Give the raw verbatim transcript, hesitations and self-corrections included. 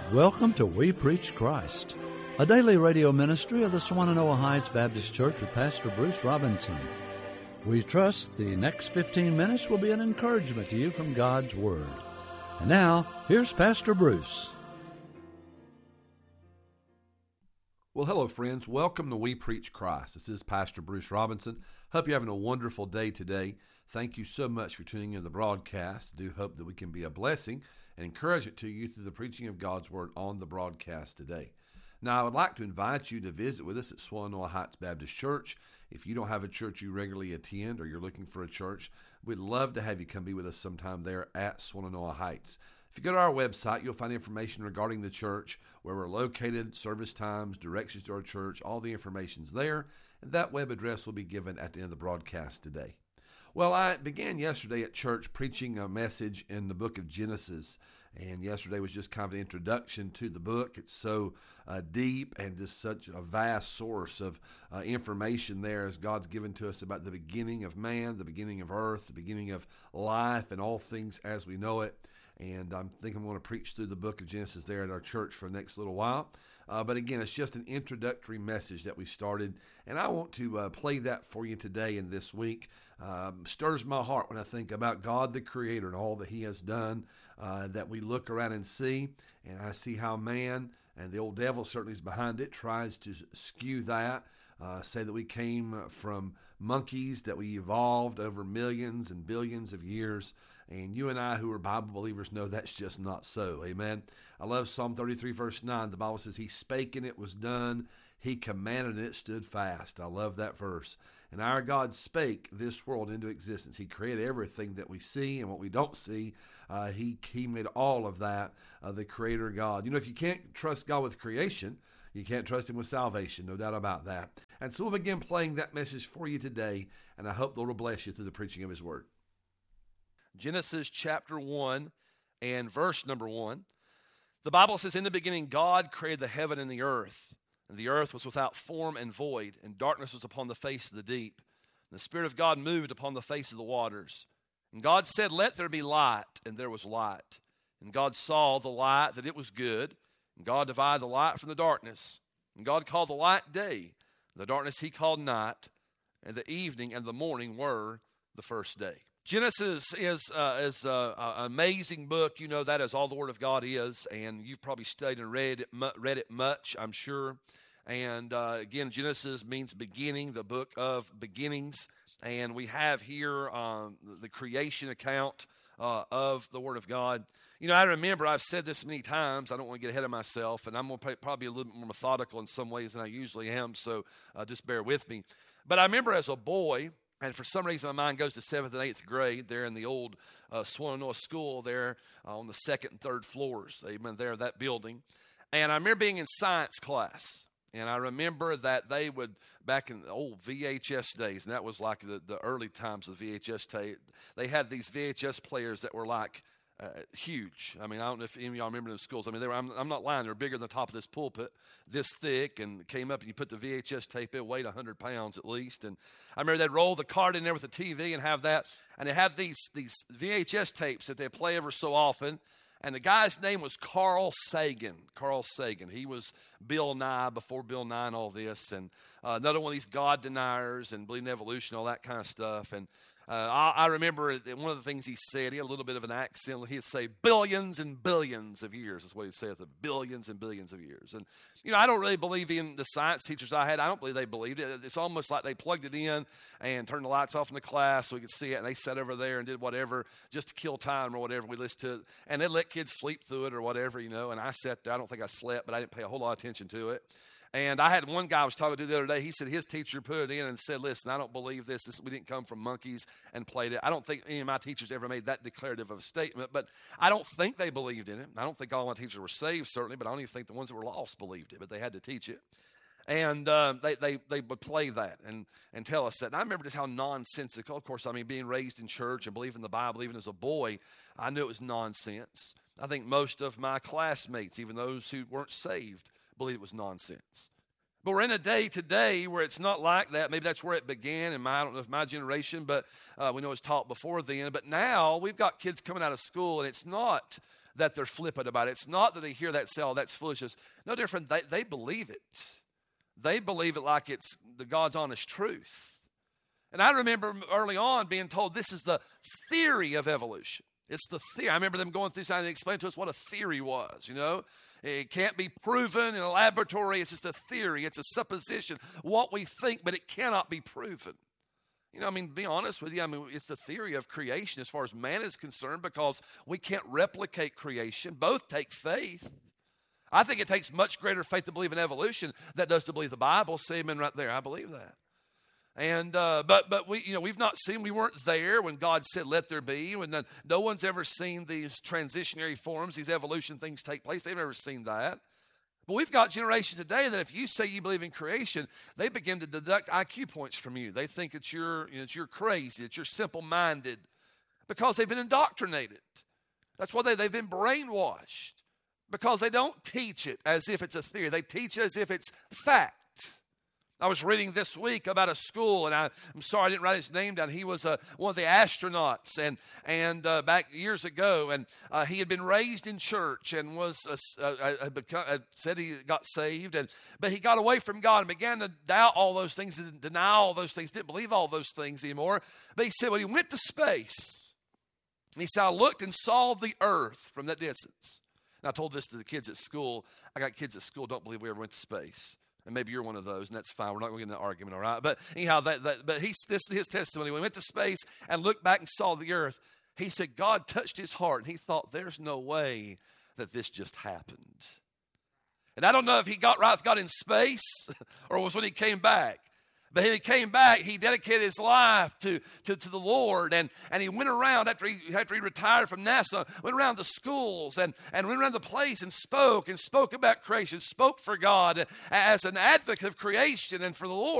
Welcome to We Preach Christ, a daily radio ministry of the Swannanoa Heights Baptist Church with Pastor Bruce Robinson. We trust the next fifteen minutes will be an encouragement to you from God's Word. And now, here's Pastor Bruce. Well, hello, friends. Welcome to We Preach Christ. This is Pastor Bruce Robinson. Hope you're having a wonderful day today. Thank you so much for tuning in to the broadcast. I do hope that we can be a blessing and encouragement to you through the preaching of God's Word on the broadcast today. Now, I would like to invite you to visit with us at Swannanoa Heights Baptist Church. If you don't have a church you regularly attend or you're looking for a church, we'd love to have you come be with us sometime there at Swannanoa Heights. If you go to our website, you'll find information regarding the church, where we're located, service times, directions to our church, all the information's there, and that web address will be given at the end of the broadcast today. Well, I began yesterday at church preaching a message in the book of Genesis, and yesterday was just kind of an introduction to the book. It's so uh, deep and just such a vast source of uh, information there as God's given to us about the beginning of man, the beginning of earth, the beginning of life, and all things as we know it. And I think I'm going to preach through the book of Genesis there at our church for the next little while. Uh, but again, it's just an introductory message that we started, and I want to uh, play that for you today and this week. Um, stirs my heart when I think about God the Creator and all that He has done, uh, that we look around and see, and I see how man, and the old devil certainly is behind it, tries to skew that, uh, say that we came from monkeys, that we evolved over millions and billions of years. And you and I who are Bible believers know that's just not so. Amen. I love Psalm thirty-three, verse nine. The Bible says, He spake and it was done. He commanded and it stood fast. I love that verse. And our God spake this world into existence. He created everything that we see and what we don't see. Uh, he, he made all of that, uh, the Creator God. You know, if you can't trust God with creation, you can't trust Him with salvation, no doubt about that. And so we'll begin playing that message for you today, and I hope the Lord will bless you through the preaching of His Word. Genesis chapter one and verse number one. The Bible says, In the beginning God created the heaven and the earth. And the earth was without form and void, and darkness was upon the face of the deep. And the Spirit of God moved upon the face of the waters. And God said, Let there be light, and there was light. And God saw the light, that it was good. And God divided the light from the darkness. And God called the light day, the darkness He called night. And the evening and the morning were the first day. Genesis is uh, is uh, an amazing book. You know that as all the Word of God is, and you've probably studied and read it, read it much, I'm sure. And uh, again, Genesis means beginning, the book of beginnings. And we have here um, the creation account uh, of the Word of God. You know, I remember, I've said this many times, I don't want to get ahead of myself, and I'm going to probably be a little bit more methodical in some ways than I usually am, so uh, just bear with me. But I remember as a boy, and for some reason, my mind goes to seventh and eighth grade there in the old uh, Swannanoa School there uh, on the second and third floors. They've been there, that building. And I remember being in science class. And I remember that they would, back in the old V H S days, and that was like the, the early times of V H S tape, they had these V H S players that were like uh, huge. I mean, I don't know if any of y'all remember those schools. I mean, they were, I'm, I'm not lying. They were bigger than the top of this pulpit, this thick, and came up and you put the V H S tape, it weighed one hundred pounds at least. And I remember they'd roll the card in there with the T V and have that. And they had these, these V H S tapes that they'd play ever so often. And the guy's name was Carl Sagan. Carl Sagan. He was Bill Nye before Bill Nye and all this. And uh, another one of these God deniers and believing in evolution, all that kind of stuff. And uh, I, I remember one of the things he said, he had a little bit of an accent. He'd say billions and billions of years is what he'd say, the billions and billions of years. And, you know, I don't really believe in the science teachers I had. I don't believe they believed it. It's almost like they plugged it in and turned the lights off in the class so we could see it. And they sat over there and did whatever just to kill time or whatever. We listened to it. And they let kids sleep through it or whatever, you know. And I sat there. I don't think I slept, but I didn't pay a whole lot of attention to it. And I had one guy I was talking to the other day. He said his teacher put it in and said, listen, I don't believe this. this. We didn't come from monkeys and played it. I don't think any of my teachers ever made that declarative of a statement, but I don't think they believed in it. I don't think all my teachers were saved, certainly, but I don't even think the ones that were lost believed it, but they had to teach it. And uh, they, they, they would play that and, and tell us that. And I remember just how nonsensical. Of course, I mean, being raised in church and believing the Bible, even as a boy, I knew it was nonsense. I think most of my classmates, even those who weren't saved, believed it was nonsense. But we're in a day today where it's not like that. Maybe that's where it began in my, I don't know if my generation, but uh, we know it's taught before then. But now we've got kids coming out of school, and it's not that they're flippant about it. It's not that they hear that say, oh, that's foolishness. No different. They, they believe it. They believe it like it's the God's honest truth. And I remember early on being told this is the theory of evolution. It's the theory. I remember them going through something and explaining to us what a theory was, you know. It can't be proven in a laboratory. It's just a theory. It's a supposition, what we think, but it cannot be proven. You know, I mean, to be honest with you, I mean, it's the theory of creation as far as man is concerned, because we can't replicate creation. Both take faith. I think it takes much greater faith to believe in evolution than it does to believe the Bible. See, amen right there. I believe that. And uh, but but we you know we've not seen, we weren't there when God said let there be. When the, no one's ever seen these transitionary forms, these evolution things take place. They've never seen that. But we've got generations today that if you say you believe in creation, they begin to deduct I Q points from you. They think it's you're you know, it's you're crazy, that you're simple-minded, because they've been indoctrinated. That's why they they've been brainwashed, because they don't teach it as if it's a theory. They teach it as if it's fact. I was reading this week about a school, and I, I'm sorry I didn't write his name down. He was uh, one of the astronauts, and and uh, back years ago, and uh, he had been raised in church and was uh, uh, become, uh, said he got saved, and but he got away from God and began to doubt all those things, and deny all those things, didn't believe all those things anymore. But he said when he went to space, he said, I looked and saw the earth from that distance. And I told this to the kids at school. I got kids at school don't believe we ever went to space. And maybe you're one of those, and that's fine. We're not going to get in an argument, all right? But anyhow, that, that, but he, this is his testimony. When he went to space and looked back and saw the earth, he said God touched his heart, and he thought, there's no way that this just happened. And I don't know if he got right with God in space or it was when he came back. But when he came back, he dedicated his life to, to, to the Lord. And, and he went around, after he, after he retired from NASA, went around the schools and, and went around the place and spoke and spoke about creation, spoke for God as an advocate of creation and for the Lord.